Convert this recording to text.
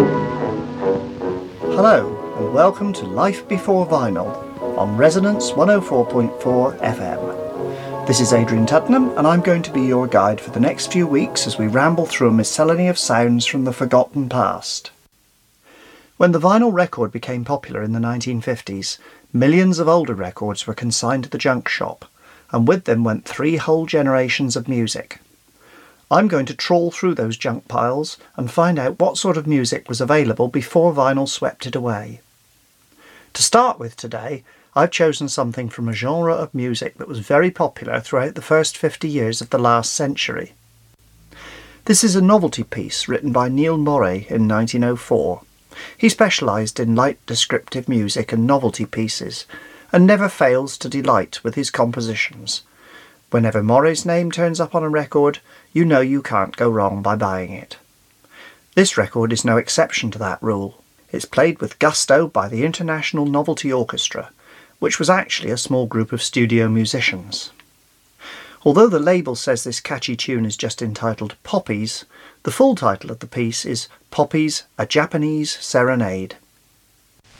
Hello and welcome to Life Before Vinyl on Resonance 104.4 FM. This is Adrian Tuttenham and I'm going to be your guide for the next few weeks as we ramble through a miscellany of sounds from the forgotten past. When the vinyl record became popular in the 1950s, millions of older records were consigned to the junk shop, and with them went 3 whole generations of music. I'm going to trawl through those junk piles and find out what sort of music was available before vinyl swept it away. To start with today, I've chosen something from a genre of music that was very popular throughout the first 50 years of the last century. This is a novelty piece written by Neil Moray in 1904. He specialised in light descriptive music and novelty pieces, and never fails to delight with his compositions. Whenever Moray's name turns up on a record, you know you can't go wrong by buying it. This record is no exception to that rule. It's played with gusto by the International Novelty Orchestra, which was actually a small group of studio musicians. Although the label says this catchy tune is just entitled Poppies, the full title of the piece is Poppies, a Japanese Serenade.